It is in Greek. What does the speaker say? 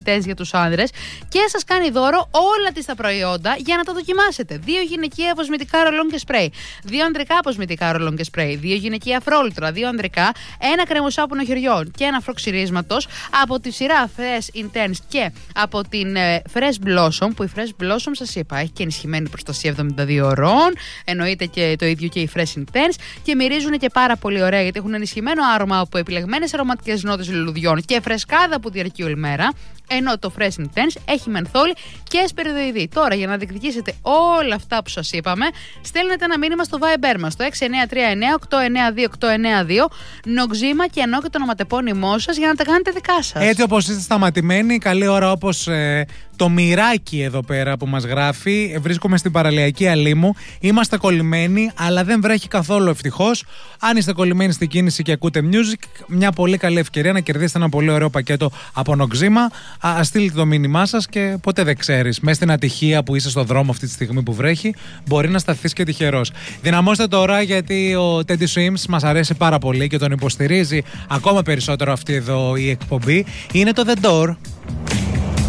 Intense για τους άνδρες και σας κάνει δώρο όλα τις τα προϊόντα για να τα δοκιμάσετε. 2 γυναικεία αποσμητικά ρολόν και σπρέι, 2 ανδρικά αποσμητικά ρολόν και σπρέι, 2 γυναικεία αφρόλουτρα, 2 ανδρικά, ένα κρεμοσάπονο χεριών και ένα αφροξυρίσματος από τη σειρά Fresh Intense και από την Fresh Blossom, που η Fresh Blossom σας είπα έχει και ενισχυμένη προστασία 72 ωρών, εννοείται και το ίδιο και η Fresh Intense, και μυρίζουν και πάρα πολύ ωραία γιατί έχουν ενισχυμένο άρωμα από επιλεγμένες αρωματικές νότες λουλουδιών και φρεσκάδα που διαρκεί όλη μέρα. Ενώ το Fresh Intense έχει μενθόλι και εσπεριδοειδή. Τώρα, για να διεκδικήσετε όλα αυτά που σας είπαμε, στέλνετε ένα μήνυμα στο Viber μας, στο 6939-892-892, Νοξίμα και ενώ και το ονοματεπώνυμό σας για να τα κάνετε δικά σας. Έτσι όπως είστε σταματημένοι, καλή ώρα όπως το Μοιράκι εδώ πέρα που μας γράφει. Βρίσκομαι στην παραλιακή Αλήμου. Είμαστε κολλημένοι, αλλά δεν βρέχει καθόλου ευτυχώς. Αν είστε κολλημένοι στην κίνηση και ακούτε music, μια πολύ καλή ευκαιρία να κερδίσετε ένα πολύ ωραίο πακέτο από Νοξίμα. Στείλτε το μήνυμά σας και ποτέ δεν ξέρεις. Μέσα στην ατυχία που είσαι στο δρόμο αυτή τη στιγμή που βρέχει, μπορεί να σταθείς και τυχερός. Δυναμώστε τώρα, γιατί ο Teddy Swims μας αρέσει πάρα πολύ και τον υποστηρίζει ακόμα περισσότερο αυτή εδώ η εκπομπή. Είναι το The Door.